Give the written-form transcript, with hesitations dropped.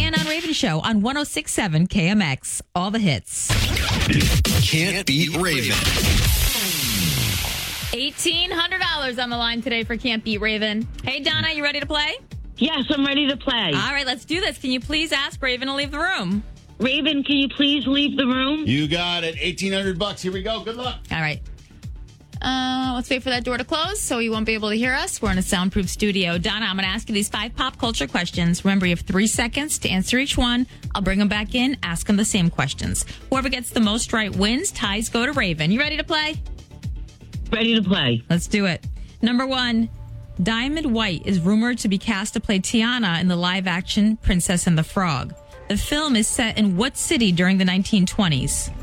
Dan on Raven Show on 106.7 KMX. All the hits. Can't beat Raven. $1,800 on the line today for Can't Beat Raven. Hey, Donna, you ready to play? Yes, I'm ready to play. All right, let's do this. Can you please ask Raven to leave the room? Raven, can you please leave the room? You got it. $1,800. Here we go. Good luck. All right. Let's wait for that door to close so he won't be able to hear us. We're in a soundproof studio. Donna, I'm going to ask you these 5 pop culture questions. Remember, you have 3 seconds to answer each one. I'll bring them back in, ask them the same questions. Whoever gets the most right wins. Ties go to Raven. You ready to play? Ready to play. Let's do it. Number 1, Diamond White is rumored to be cast to play Tiana in the live-action Princess and the Frog. The film is set in what city during the 1920s?